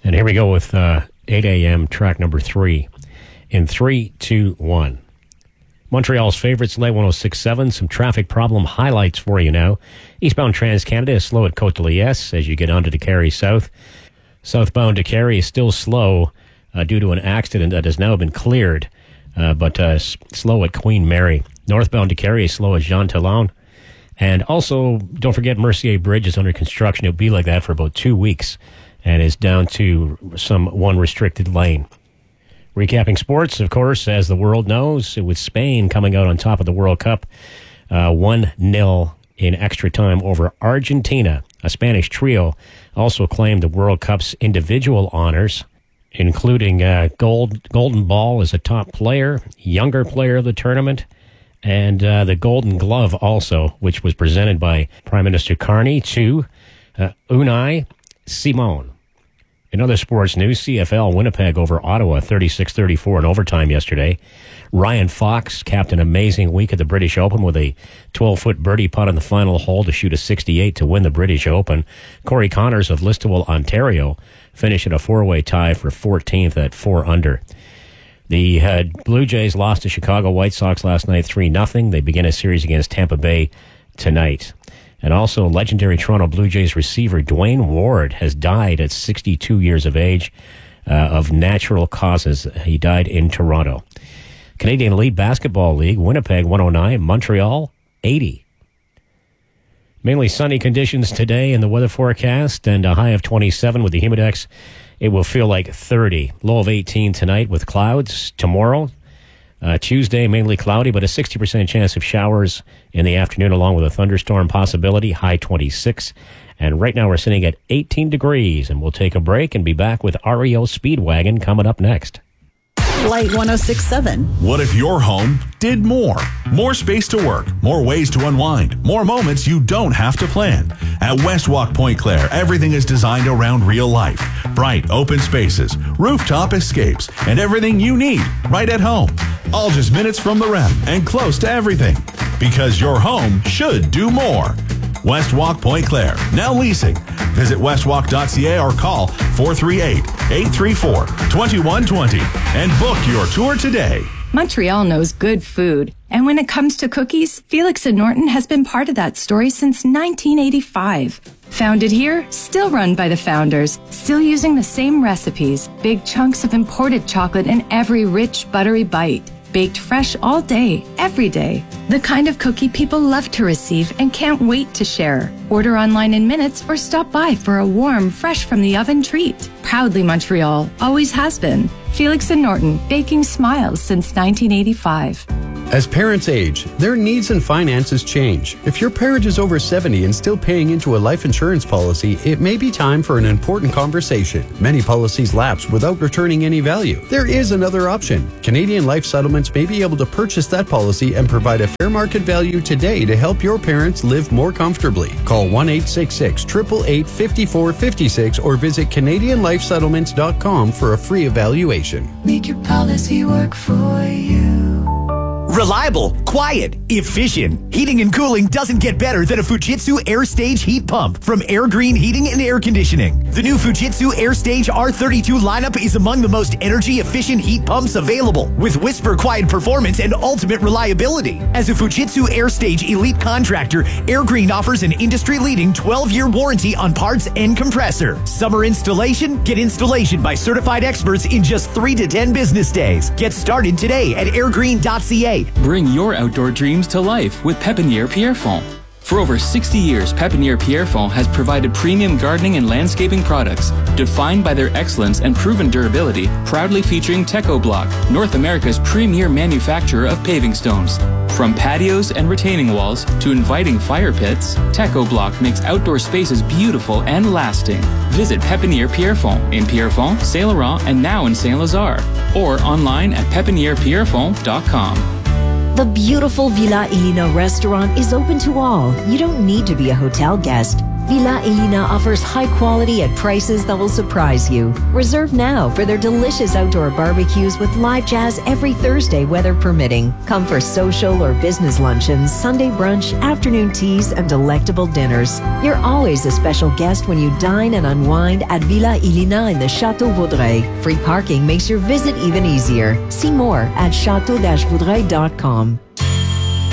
And here we go with 8 a.m. track number 3 in 3, 2, 1. Montreal's favorites, Lay 106.7. Some traffic problem highlights for you now. Eastbound Trans-Canada is slow at Côte de Liesse as you get onto Décarie South. Southbound Décarie is still slow due to an accident that has now been cleared, but slow at Queen Mary. Northbound Décarie is slow at Jean Talon. And also, don't forget Mercier Bridge is under construction. It'll be like that for about 2 weeks and is down to one restricted lane. Recapping sports, of course, as the world knows, with Spain coming out on top of the World Cup, 1-0 in extra time over Argentina. A Spanish trio also claimed the World Cup's individual honors, including Golden Ball as a top player, younger player of the tournament, and the Golden Glove also, which was presented by Prime Minister Carney to Unai Simon. In other sports news, CFL Winnipeg over Ottawa 36-34 in overtime yesterday. Ryan Fox capped an amazing week at the British Open with a 12-foot birdie putt on the final hole to shoot a 68 to win the British Open. Corey Connors of Listowel, Ontario, finished at a four-way tie for 14th at 4 under. The Blue Jays lost to Chicago White Sox last night 3-0. They begin a series against Tampa Bay tonight. And also, legendary Toronto Blue Jays receiver Dwayne Ward has died at 62 years of age of natural causes. He died in Toronto. Canadian Elite Basketball League, Winnipeg 109, Montreal 80. Mainly sunny conditions today in the weather forecast and a high of 27 with the Humidex. It will feel like 30. Low of 18 tonight with clouds. Tomorrow, Tuesday, mainly cloudy, but a 60% chance of showers in the afternoon along with a thunderstorm possibility, high 26. And right now we're sitting at 18 degrees, and we'll take a break and be back with REO Speedwagon coming up next. Light 106.7. What if your home did more? More space to work, more ways to unwind, more moments you don't have to plan. At Westwalk Point Claire, everything is designed around real life. Bright, open spaces, rooftop escapes, and everything you need right at home. All just minutes from the rep and close to everything. Because your home should do more. Westwalk Point Claire, now leasing. Visit westwalk.ca or call 438-834-2120 and book your tour today. Montreal knows good food. And when it comes to cookies, Felix and Norton has been part of that story since 1985. Founded here, still run by the founders, still using the same recipes, big chunks of imported chocolate in every rich, buttery bite. Baked fresh all day, every day. The kind of cookie people love to receive and can't wait to share. Order online in minutes or stop by for a warm, fresh from the oven treat. Proudly Montreal, always has been. Felix and Norton, baking smiles since 1985. As parents age, their needs and finances change. If your parent is over 70 and still paying into a life insurance policy, it may be time for an important conversation. Many policies lapse without returning any value. There is another option. Canadian Life Settlements may be able to purchase that policy and provide a fair market value today to help your parents live more comfortably. Call 1-866-888-5456 or visit CanadianLifeSettlements.com for a free evaluation. Make your policy work for you. Reliable, quiet, efficient. Heating and cooling doesn't get better than a Fujitsu AirStage heat pump from Air Green Heating and Air Conditioning. The new Fujitsu AirStage R32 lineup is among the most energy-efficient heat pumps available, with whisper quiet performance and ultimate reliability. As a Fujitsu AirStage elite contractor, Air Green offers an industry-leading 12-year warranty on parts and compressor. Summer installation? Get installation by certified experts in just 3 to 10 business days. Get started today at airgreen.ca. Bring your outdoor dreams to life with Pépinière Pierrefonds. For over 60 years, Pépinière Pierrefonds has provided premium gardening and landscaping products, defined by their excellence and proven durability, proudly featuring TechoBlock, North America's premier manufacturer of paving stones. From patios and retaining walls to inviting fire pits, TechoBlock makes outdoor spaces beautiful and lasting. Visit Pépinière Pierrefonds in Pierrefonds, Saint-Laurent, and now in Saint-Lazare, or online at pépinièrepierrefonds.com. The beautiful Villa Ilina restaurant is open to all. You don't need to be a hotel guest. Villa Elina offers high quality at prices that will surprise you. Reserve now for their delicious outdoor barbecues with live jazz every Thursday, weather permitting. Come for social or business luncheons, Sunday brunch, afternoon teas, and delectable dinners. You're always a special guest when you dine and unwind at Villa Elina in the Chateau Vaudreuil. Free parking makes your visit even easier. See more at chateau-vaudreuil.com.